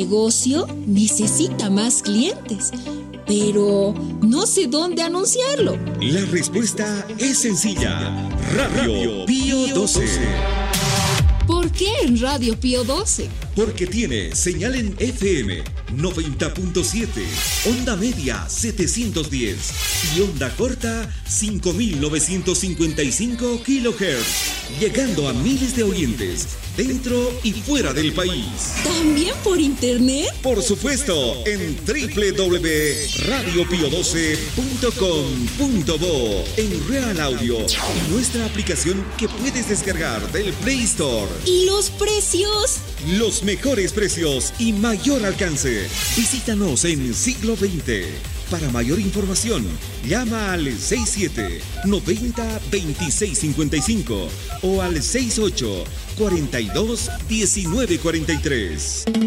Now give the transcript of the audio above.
negocio necesita más clientes, pero no sé dónde anunciarlo. La respuesta es sencilla. Radio Pío 12. ¿Por qué en Radio Pío 12? Porque tiene señal en FM 90.7, onda media 710 y onda corta 5955 kHz, llegando a miles de oyentes dentro y fuera del país. ¿También por internet? Por supuesto, en www.radiopio12.com.bo, en Real Audio, nuestra aplicación que puedes descargar del Play Store. ¿Y los precios? Los mejores precios y mayor alcance. Visítanos en Siglo XX. Para mayor información, llama al 67-90-2655 o al 68-42-1943.